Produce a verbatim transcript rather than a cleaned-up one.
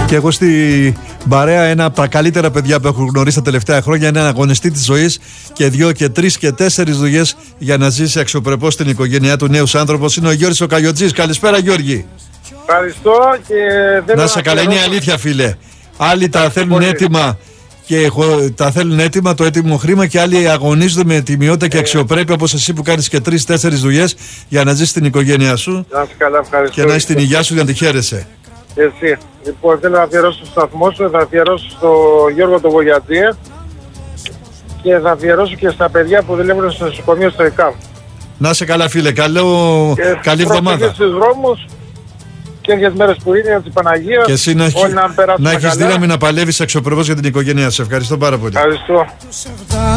Και εγώ στην παρέα ένα από τα καλύτερα παιδιά που έχω γνωρίσει τα τελευταία χρόνια, είναι ένα αγωνιστή της ζωής και δύο και τρεις και τέσσερις δουλειές για να ζήσει αξιοπρεπώς στην οικογένειά του. Νέος άνθρωπος είναι ο Γιώργης ο Καγιοτζής. Καλησπέρα Γιώργη. Ευχαριστώ και δεν να σε καλά, είναι η αλήθεια φίλε. Άλλοι τα θέλουν έτοιμα και τα θέλουν έτοιμα το έτοιμο χρήμα και άλλοι αγωνίζονται με τιμιότητα και αξιοπρέπεια όπως εσύ που κάνεις και τρεις-τέσσερις δουλειές για να ζήσεις την οικογένειά σου. Να σε καλά, ευχαριστώ. Και να έχεις την υγεία σου για να τη χαίρεσαι. Εσύ. Λοιπόν, θέλω να αφιερώσω στο σταθμό σου, θα αφιερώσω στο Γιώργο το Βογιατζή και θα αφιερώσω και στα παιδιά που δουλεύουν στο νοσοκομείο στο ΕΚΑΒ. Να σε καλά φίλε, καλό, καλή εβδομάδα. Και στους δρόμους και τις μέρες που είναι της Παναγίας. Και εσύ να, να, να έχεις δύναμη να παλεύεις αξιοπρεπώς για την οικογένειά σου. Ευχαριστώ πάρα πολύ. Ευχαριστώ.